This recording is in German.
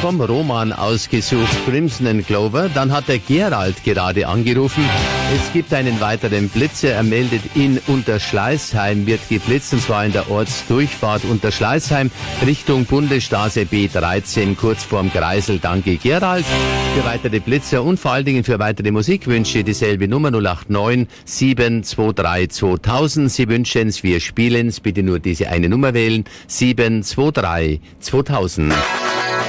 vom Roman ausgesucht, Crimson & Clover. Dann hat der Gerald gerade angerufen. Es gibt einen weiteren Blitzer. Er meldet, in Unterschleißheim wird geblitzt, und zwar in der Ortsdurchfahrt Unterschleißheim Richtung Bundesstraße B13, kurz vorm Kreisel. Danke, Gerald. Für weitere Blitzer und vor allen Dingen für weitere Musikwünsche dieselbe Nummer 089 723 2000. Sie wünschen es, wir spielen es. Bitte nur diese eine Nummer wählen. 723 2000.